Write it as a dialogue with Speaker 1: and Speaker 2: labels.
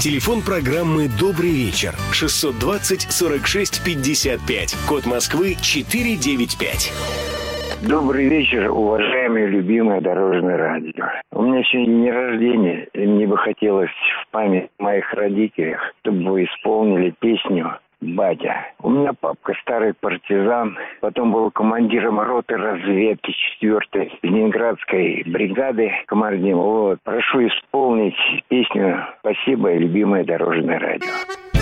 Speaker 1: Телефон программы «Добрый вечер» 620-46-55. Код Москвы 495.
Speaker 2: Добрый вечер, уважаемые, любимое Дорожное радио. У меня сегодня день рождения, и мне бы хотелось в память моих родителей, чтобы вы исполнили песню «Батя». У меня папка старый партизан, потом был командиром роты разведки 4-й Ленинградской бригады командиром. Вот, прошу исполнить песню «Спасибо, любимое Дорожное радио».